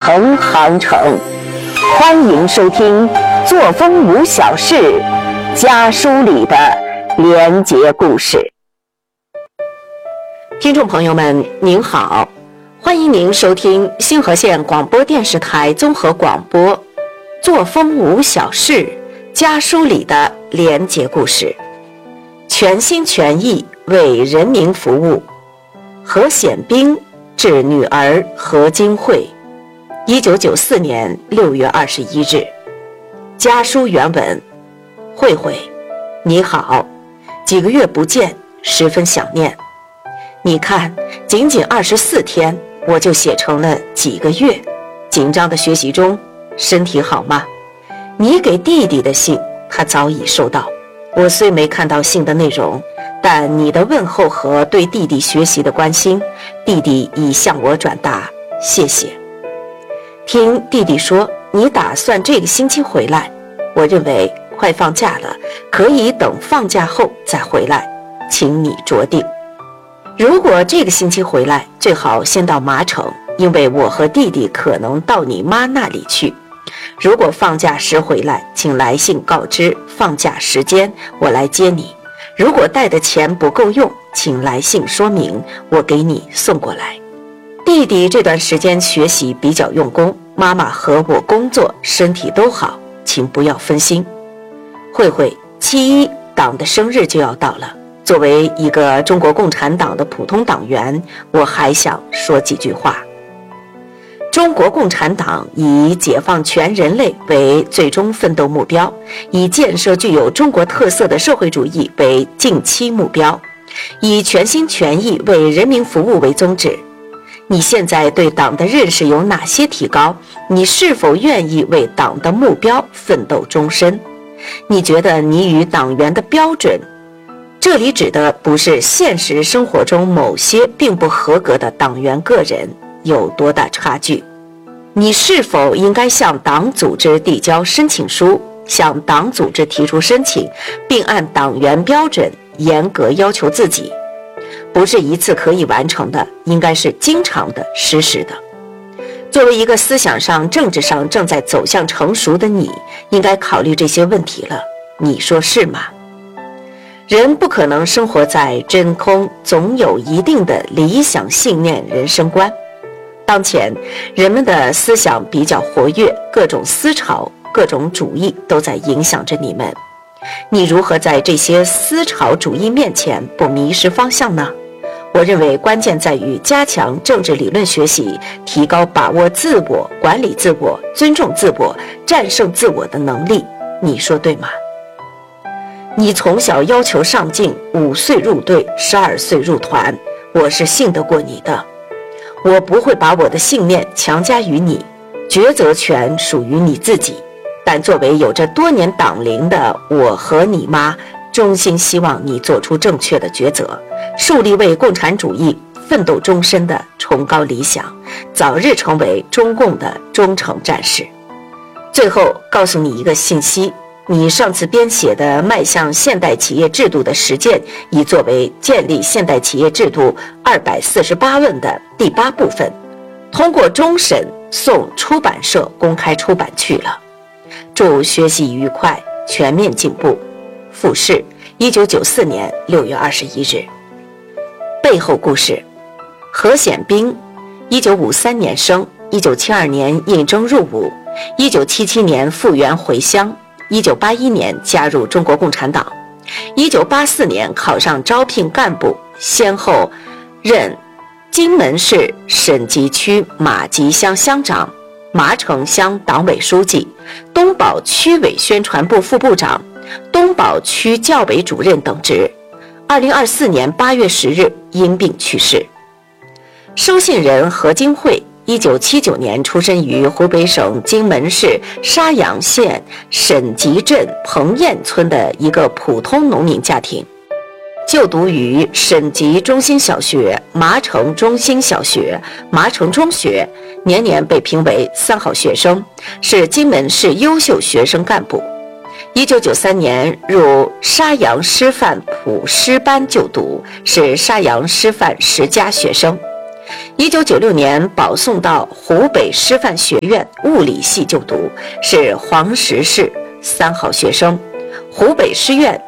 诚航程。欢迎收听作风无小事家书里的连结故事。听众朋友们您好，欢迎您收听星河县广播电视台综合广播作风无小事家书里的连结故事，全心全意为人民服务。何显兵致女儿何金慧，1994年6月21日。家书原文：慧慧，你好，几个月不见，十分想念。你看，仅仅24天，我就写成了几个月。紧张的学习中，身体好吗？你给弟弟的信，他早已收到。我虽没看到信的内容，但你的问候和对弟弟学习的关心，弟弟已向我转达，谢谢。听弟弟说你打算这个星期回来，我认为快放假了，可以等放假后再回来，请你酌定。如果这个星期回来，最好先到麻城，因为我和弟弟可能到你妈那里去。如果放假时回来，请来信告知放假时间，我来接你。如果带的钱不够用，请来信说明，我给你送过来。弟弟这段时间学习比较用功，妈妈和我工作身体都好，请不要分心。慧慧，7·1党的生日就要到了，作为一个中国共产党的普通党员，我还想说几句话。中国共产党以解放全人类为最终奋斗目标，以建设具有中国特色的社会主义为近期目标，以全心全意为人民服务为宗旨。你现在对党的认识有哪些提高？你是否愿意为党的目标奋斗终身？你觉得你与党员的标准，这里指的不是现实生活中某些并不合格的党员个人，有多大差距？你是否应该向党组织递交申请书，向党组织提出申请，并按党员标准严格要求自己？不是一次可以完成的，应该是经常的、实时的。作为一个思想上、政治上正在走向成熟的你，应该考虑这些问题了。你说是吗？人不可能生活在真空，总有一定的理想信念、人生观。当前人们的思想比较活跃，各种思潮、各种主义都在影响着你们。你如何在这些思潮主义面前不迷失方向呢？我认为关键在于加强政治理论学习，提高把握自我、管理自我、尊重自我、战胜自我的能力。你说对吗？你从小要求上进，5岁入队，12岁入团，我是信得过你的。我不会把我的信念强加于你，抉择权属于你自己。但作为有着多年党龄的我和你妈，衷心希望你做出正确的抉择，树立为共产主义奋斗终身的崇高理想，早日成为中共的忠诚战士。最后告诉你一个信息，你上次编写的迈向现代企业制度的实践，已作为建立现代企业制度248问的第8部分，通过终审送出版社公开出版去了。祝学习愉快，全面进步。复试1994年6月21日。背后故事：何显兵1953年生，1972年应征入伍，1977年复员回乡，1981年加入中国共产党，1984年考上招聘干部，先后任荆门市审集区马集乡乡长、麻城乡党委书记、东宝区委宣传部副部长、东宝区教委主任等职。2024年8月10日因病去世。收信人何金慧1979年出生于湖北省荆门市沙洋县沈集镇彭堰村的一个普通农民家庭，就读于沈集中心小学、麻城中心小学、麻城中学，年年被评为3好学生，是荆门市优秀学生干部。1993年入沙洋师范普师班就读，是沙洋师范10佳学生。 1996年保送到湖北师范学院物理系就读，是黄石市3号学生，湖北师院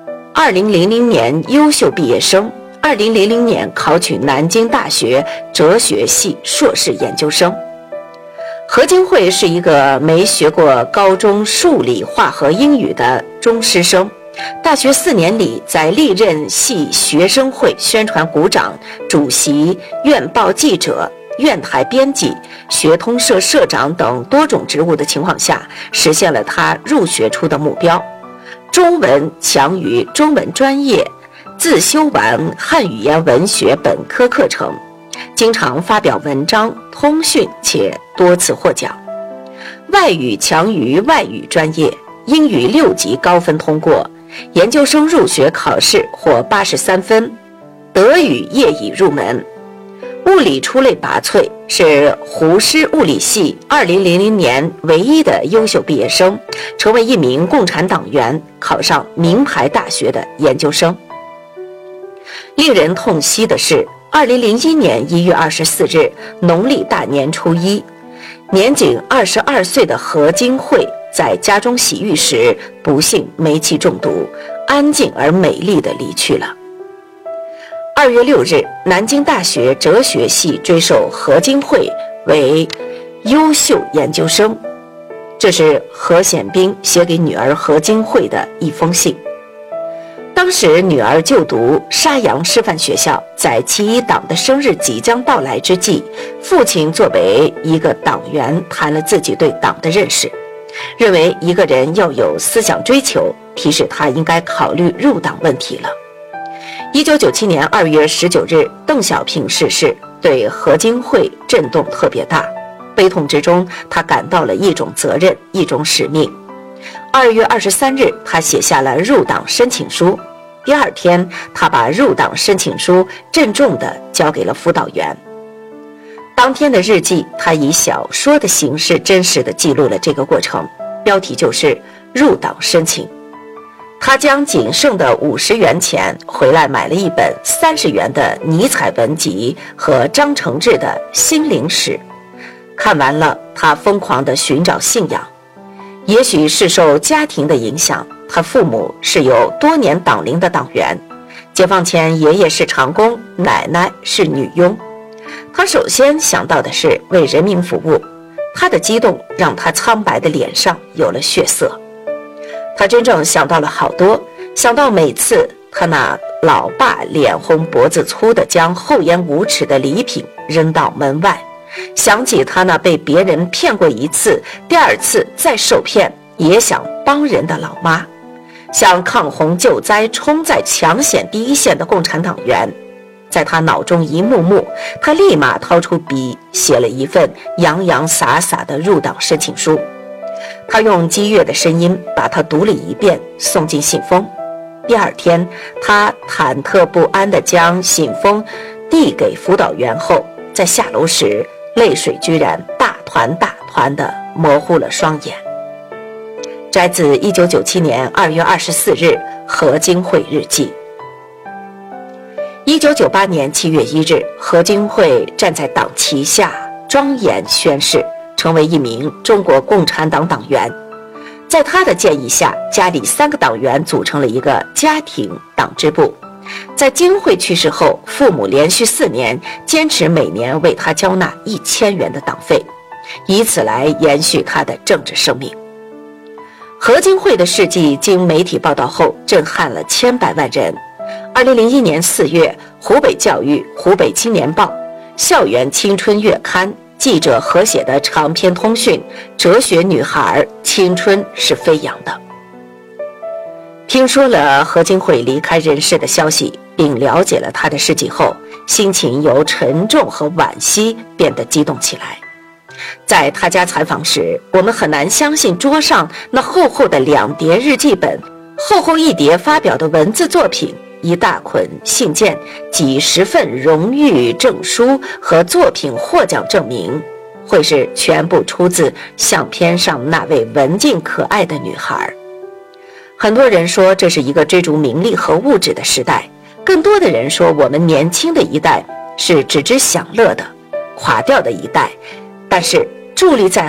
2000年优秀毕业生，2000年考取南京大学哲学系硕士研究生。何金慧是一个没学过高中数理化和英语的中师生，大学4年里在历任系学生会宣传股长、主席、院报记者、院台编辑、学通社社长等多种职务的情况下，实现了他入学初的目标。中文强于中文专业，自修完汉语言文学本科课程，经常发表文章、通讯，且多次获奖。外语强于外语专业，英语6级高分通过，研究生入学考试获83分，德语业已入门。物理出类拔萃，是湖师物理系2000年唯一的优秀毕业生，成为一名共产党员，考上名牌大学的研究生。令人痛惜的是，2001年1月24日农历大年初一，年仅22岁的何金慧在家中洗浴时不幸煤气中毒，安静而美丽地离去了。2月6日，南京大学哲学系追授何金慧为优秀研究生，这是何显彬写给女儿何金慧的一封信。当时女儿就读沙洋师范学校，在其一党的生日即将到来之际，父亲作为一个党员谈了自己对党的认识，认为一个人要有思想追求，提示他应该考虑入党问题了。1997年2月19日，邓小平逝世，对何金慧震动特别大，悲痛之中，他感到了一种责任，一种使命。2月23日，他写下了入党申请书。第二天，他把入党申请书郑重地交给了辅导员。当天的日记，他以小说的形式真实地记录了这个过程，标题就是入党申请。他将仅剩的50元钱回来买了一本30元的尼采文集和张承志的心灵史，看完了，他疯狂地寻找信仰。也许是受家庭的影响，他父母是有多年党龄的党员，解放前爷爷是长工，奶奶是女佣。他首先想到的是为人民服务，他的激动让他苍白的脸上有了血色。他真正想到了好多，想到每次他那老爸脸红脖子粗的将厚颜无耻的礼品扔到门外，想起他那被别人骗过一次，第二次再受骗也想帮人的老妈，想抗洪救灾冲在抢险第一线的共产党员。在他脑中一幕幕，他立马掏出笔写了一份洋洋洒洒的入党申请书。他用激越的声音把它读了一遍，送进信封。第二天，他忐忑不安地将信封递给辅导员后，在下楼时，泪水居然大团大团地模糊了双眼。摘自1997年2月24日何金慧日记。1998年7月1日，何金慧站在党旗下庄严宣誓，成为一名中国共产党党员。在他的建议下，家里3个党员组成了一个家庭党支部。在金慧去世后，父母连续4年坚持每年为他交纳1000元的党费，以此来延续他的政治生命。何金慧的事迹经媒体报道后，震撼了千百万人。2001年4月，湖北教育、湖北青年报、校园青春月刊记者合写的长篇通讯《哲学女孩，青春是飞扬的》。听说了何金慧离开人世的消息，并了解了她的事迹后，心情由沉重和惋惜变得激动起来。在他家采访时，我们很难相信桌上那厚厚的2叠日记本，厚厚一叠发表的文字作品，一大捆信件，几十份荣誉证书和作品获奖证明，会是全部出自相片上那位文静可爱的女孩。很多人说这是一个追逐名利和物质的时代，更多的人说我们年轻的一代是只知享乐的， 垮掉的一代，但是伫立在